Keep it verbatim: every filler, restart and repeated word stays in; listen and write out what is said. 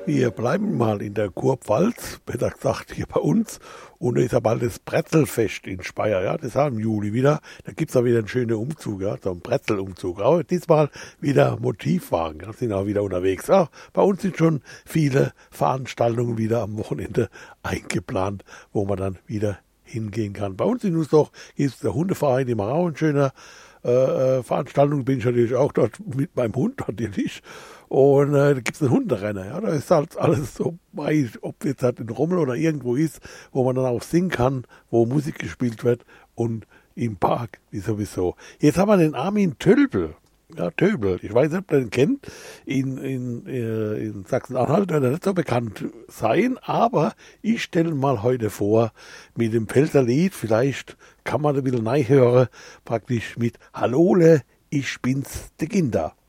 Wir bleiben mal in der Kurpfalz, besser gesagt hier bei uns. Und da ist ja bald das Brezelfest in Speyer, ja, das ist ja im Juli wieder. Da gibt's auch wieder einen schönen Umzug, ja, so einen Brezelumzug. Aber diesmal wieder Motivwagen, ja, sind auch wieder unterwegs. Ja, bei uns sind schon viele Veranstaltungen wieder am Wochenende eingeplant, wo man dann wieder hingehen kann. Bei uns in Nussdorf ist der Hundeverein immer auch ein schöner äh, äh, Veranstaltung. Bin ich natürlich auch dort mit meinem Hund natürlich. Und äh, da gibt es einen Hunderenner, ja, da ist halt alles so bei, ob jetzt halt in Rommel oder irgendwo ist, wo man dann auch singen kann, wo Musik gespielt wird und im Park, wie sowieso. Jetzt haben wir den Armin Tölpel, ja, Töbel, ich weiß nicht, ob ihr den kennt, in, in, äh, in Sachsen-Anhalt wird er nicht so bekannt sein, aber ich stelle ihn mal heute vor mit dem Pfälzerlied, vielleicht kann man ein bisschen reinhören, praktisch mit Hallole, ich bin's, de Kinder.